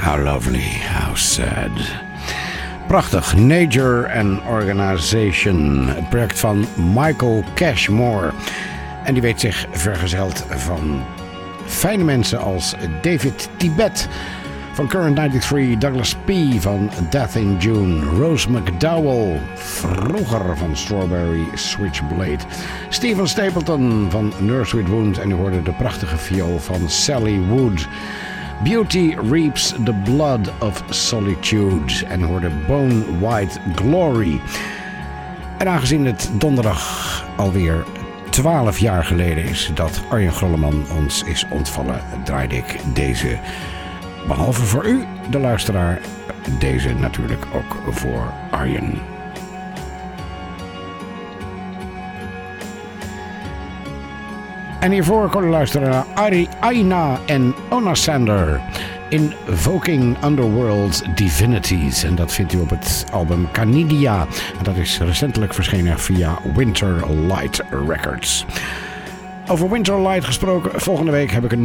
How lovely, how sad. Prachtig, Nature and Organization. Het project van Michael Cashmore. En die weet zich vergezeld van fijne mensen als David Tibet van Current 93, Douglas P. van Death in June, Rose McDowell, vroeger van Strawberry Switchblade, Stephen Stapleton van Nurse with Wound en u hoorde de prachtige viool van Sally Wood. Beauty Reaps the Blood of Solitude en u hoorde Bone White Glory. En aangezien het donderdag alweer 12 jaar geleden is dat Arjen Grolleman ons is ontvallen, draaide ik deze, behalve voor u, de luisteraar, deze natuurlijk ook voor Arjen. En hiervoor kon u luisteren naar Aina en Onasander, Invoking Underworld's Divinities. En dat vindt u op het album Canidia. En dat is recentelijk verschenen via Winter Light Records. Over Winter Light gesproken, volgende week heb ik een